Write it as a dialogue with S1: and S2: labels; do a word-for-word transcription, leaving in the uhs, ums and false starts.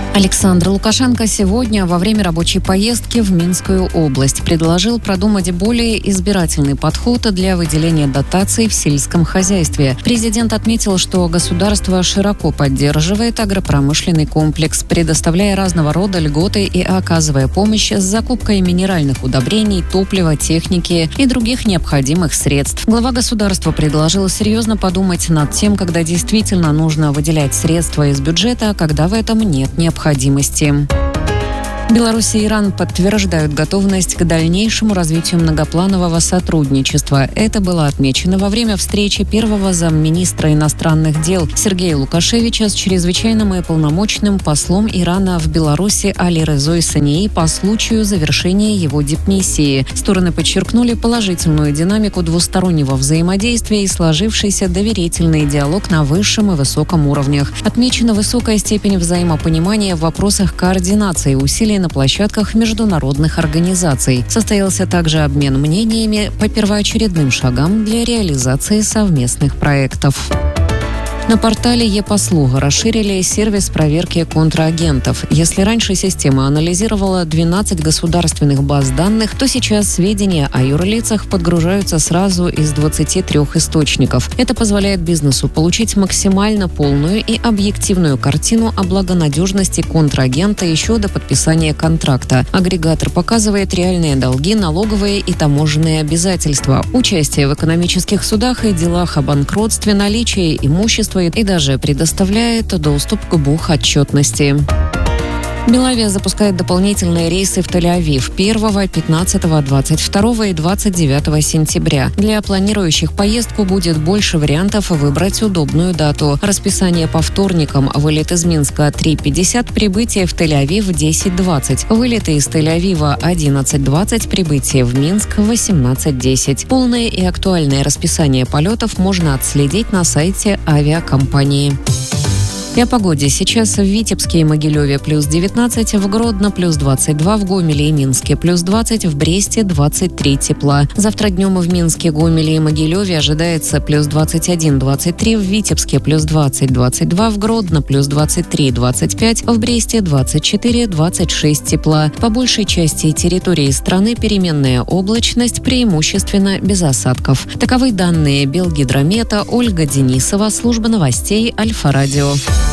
S1: Александр Лукашенко сегодня во время рабочей поездки в Минскую область предложил продумать более избирательный подход для выделения дотаций в сельском хозяйстве. Президент отметил, что государство широко поддерживает агропромышленный комплекс, предоставляя разного рода льготы и оказывая помощь с закупкой минеральных удобрений, топлива, техники и других необходимых средств. Глава государства предложил серьезно подумать над тем, когда действительно нужно выделять средства из бюджета, а когда в этом нет необходимости. Беларусь и Иран подтверждают готовность к дальнейшему развитию многопланового сотрудничества. Это было отмечено во время встречи первого замминистра иностранных дел Сергея Лукашевича с чрезвычайным и полномочным послом Ирана в Беларуси Али Резой Сании по случаю завершения его дипмиссии. Стороны подчеркнули положительную динамику двустороннего взаимодействия и сложившийся доверительный диалог на высшем и высоком уровнях. Отмечена высокая степень взаимопонимания в вопросах координации усилий на площадках международных организаций. Состоялся также обмен мнениями по первоочередным шагам для реализации совместных проектов. На портале e-послуга расширили сервис проверки контрагентов. Если раньше система анализировала двенадцать государственных баз данных, то сейчас сведения о юрлицах подгружаются сразу из двадцати трёх источников. Это позволяет бизнесу получить максимально полную и объективную картину о благонадежности контрагента еще до подписания контракта. Агрегатор показывает реальные долги, налоговые и таможенные обязательства, участие в экономических судах и делах о банкротстве, наличие имущества и даже предоставляет доступ к бухотчетности. Белавия запускает дополнительные рейсы в Тель-Авив первого, пятнадцатого, двадцать второго и двадцать девятого сентября. Для планирующих поездку будет больше вариантов выбрать удобную дату. Расписание по вторникам: вылет из Минска три пятьдесят, прибытие в Тель-Авив десять двадцать, вылеты из Тель-Авива одиннадцать двадцать, прибытие в Минск восемнадцать десять. Полное и актуальное расписание полетов можно отследить на сайте авиакомпании. И о погоде. Сейчас в Витебске и Могилеве плюс девятнадцать, в Гродно плюс двадцать два, в Гомеле и Минске плюс двадцать, в Бресте двадцать три тепла. Завтра днем в Минске, Гомеле и Могилеве ожидается плюс двадцать один двадцать три, в Витебске плюс двадцать двадцать два, в Гродно плюс двадцать три двадцать пять, в Бресте двадцать четыре двадцать шесть тепла. По большей части территории страны переменная облачность, преимущественно без осадков. Таковы данные Белгидромета. Ольга Денисова, служба новостей Альфа-Радио.